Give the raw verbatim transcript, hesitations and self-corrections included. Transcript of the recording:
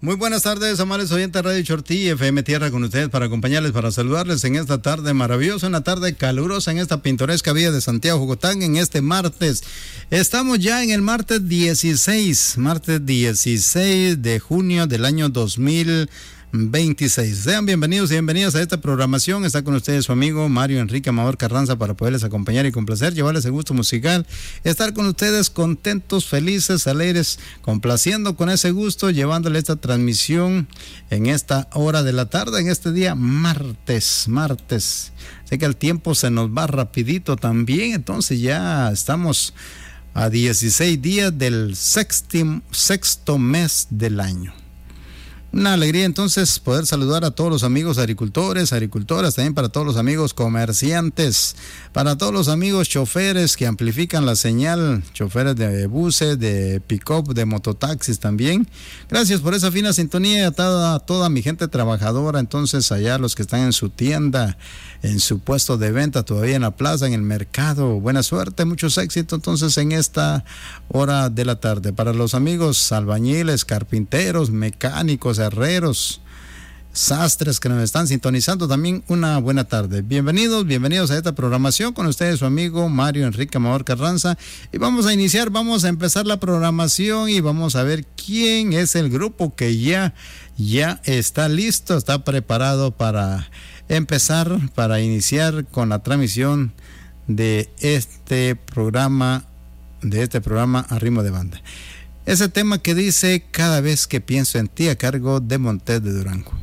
Muy buenas tardes, amables oyentes de Radio Chortí, F M Tierra con ustedes para acompañarles, para saludarles en esta tarde maravillosa, una tarde calurosa en esta pintoresca villa de Santiago, Jocotán, en este martes. Estamos ya en el martes dieciséis, martes dieciséis de junio del año dos mil veintiséis. Sean bienvenidos y bienvenidas a esta programación. Está con ustedes su amigo Mario Enrique Amador Carranza para poderles acompañar y complacer, llevarles el gusto musical, estar con ustedes contentos, felices, alegres, complaciendo con ese gusto, llevándole esta transmisión en esta hora de la tarde, en este día martes, martes. Sé que el tiempo se nos va rapidito también, entonces ya estamos a dieciséis días del sexto, sexto mes del año. Una alegría entonces poder saludar a todos los amigos agricultores, agricultoras, también para todos los amigos comerciantes, para todos los amigos choferes que amplifican la señal, choferes de buses, de pick-up, de mototaxis también. Gracias por esa fina sintonía a toda, a toda mi gente trabajadora, entonces allá los que están en su tienda, en su puesto de venta, todavía en la plaza, en el mercado. Buena suerte, muchos éxitos entonces en esta hora de la tarde. Para los amigos albañiles, carpinteros, mecánicos, herreros, sastres que nos están sintonizando, también una buena tarde. Bienvenidos, bienvenidos a esta programación con ustedes su amigo Mario Enrique Amador Carranza, y vamos a iniciar, vamos a empezar la programación y vamos a ver quién es el grupo que ya, ya está listo, está preparado para empezar, para iniciar con la transmisión de este programa, de este programa a ritmo de banda. Ese tema que dice Cada vez que pienso en ti, a cargo de Montes de Durango.